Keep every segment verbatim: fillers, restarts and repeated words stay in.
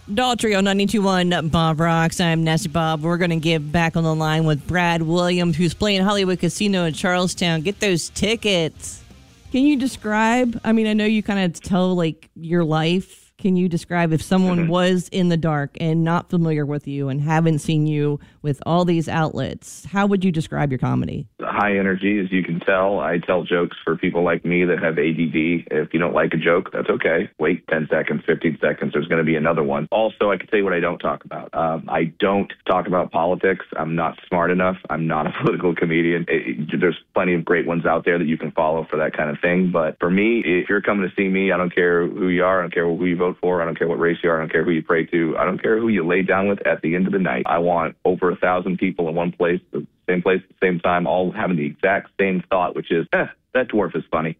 Daltrey on ninety-two point one Bob Rocks. I'm Nasty Bob. We're going to get back on the line with Brad Williams, who's playing Hollywood Casino in Charlestown. Get those tickets. Can you describe, I mean, I know you kind of tell, like, your life. Can you describe if someone mm-hmm. was in the dark and not familiar with you and haven't seen you with all these outlets, how would you describe your comedy? High energy, as you can tell. I tell jokes for people like me that have A D D. If you don't like a joke, that's okay. Wait ten seconds, fifteen seconds. There's going to be another one. Also, I can tell you what I don't talk about. Um, I don't talk about politics. I'm not smart enough. I'm not a political comedian. It, it, there's plenty of great ones out there that you can follow for that kind of thing. But for me, if you're coming to see me, I don't care who you are. I don't care who you vote for. I don't care what race you are. I don't care who you pray to. I don't care who you lay down with at the end of the night. I want over a thousand people in one place, the same place at the same time, all having the exact same thought, which is, eh, that dwarf is funny.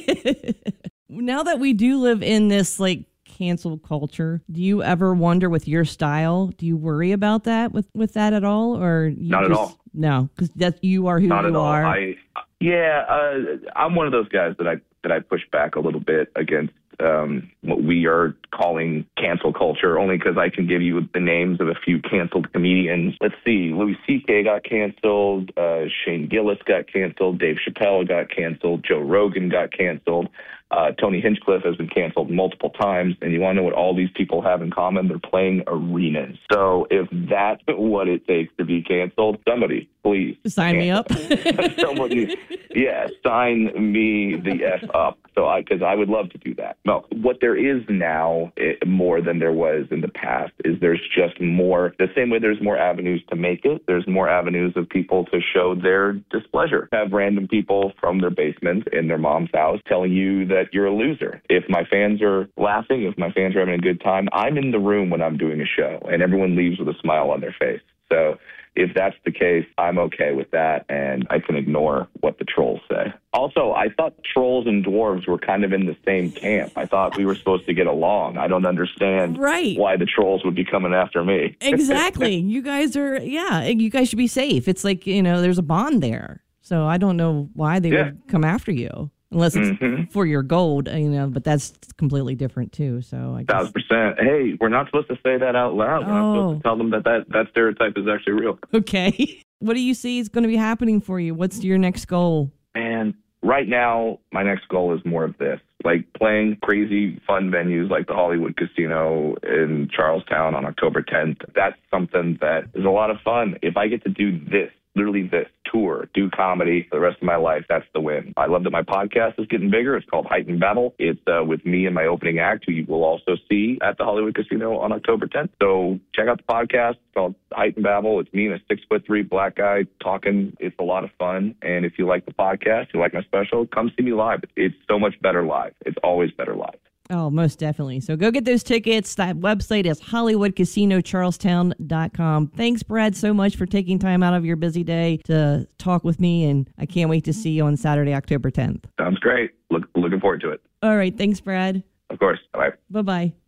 Now that we do live in this, like, cancel culture, do you ever wonder with your style, do you worry about that with, with that at all? Or you Not just, at all. No, because that's you are who Not you at all. are. I, yeah, uh, I'm one of those guys that I that I push back a little bit against um, what we are calling cancel culture, only because I can give you the names of a few canceled comedians. Let's see, Louis C K got canceled, uh, Shane Gillis got canceled, Dave Chappelle got canceled, Joe Rogan got canceled, uh, Tony Hinchcliffe has been canceled multiple times, and you want to know what all these people have in common? They're playing arenas. So if that's what it takes to be canceled, somebody, please. Sign me up. Somebody, yeah, sign me the F up. So I, because I would love to do that. No, what there is now, it, more than there was in the past, is there's just more, the same way there's more avenues to make it, there's more avenues of people to show their displeasure. Have random people from their basement in their mom's house telling you that you're a loser. If my fans are laughing, if my fans are having a good time, I'm in the room when I'm doing a show, and everyone leaves with a smile on their face. So if that's the case, I'm okay with that, and I can ignore what the trolls say. Also, I thought trolls and dwarves were kind of in the same camp. I thought we were supposed to get along. I don't understand right. why the trolls would be coming after me. Exactly. You guys are, yeah, you guys should be safe. It's like, you know, there's a bond there. So I don't know why they yeah. would come after you. Unless it's mm-hmm. for your gold, you know, but that's completely different too. So I guess. Thousand percent. Hey, we're not supposed to say that out loud. We're oh. not supposed to tell them that, that that stereotype is actually real. Okay. What do you see is going to be happening for you? What's your next goal? And right now, my next goal is more of this. Like playing crazy fun venues like the Hollywood Casino in Charlestown on October tenth. That's something that is a lot of fun. If I get to do this, literally this tour, do comedy for the rest of my life, that's the win. I love that my podcast is getting bigger. It's called Heightened Babble. It's uh, with me and my opening act, who you will also see at the Hollywood Casino on October tenth. So check out the podcast. It's called Heightened Babble. It's me and a six foot three black guy talking. It's a lot of fun. And if you like the podcast, you like my special, come see me live. It's so much better live. It's always better live. Oh, most definitely. So go get those tickets. That website is Hollywood Casino Charlestown dot com. Thanks, Brad, so much for taking time out of your busy day to talk with me, and I can't wait to see you on Saturday, October tenth. Sounds great. Look, looking forward to it. All right. Thanks, Brad. Of course. Bye. Bye-bye.